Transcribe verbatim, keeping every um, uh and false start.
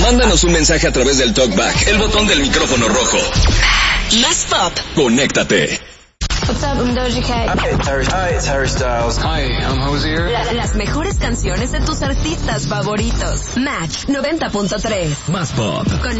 Mándanos un mensaje a través del TalkBack, el botón del micrófono rojo. Más pop. Conéctate. What's up, I'm Doja Cat. Hi, it's Harry, Hi, it's Harry Styles. Hi, I'm Hozier. La, las mejores canciones de tus artistas favoritos. Match noventa punto tres. Más pop. Con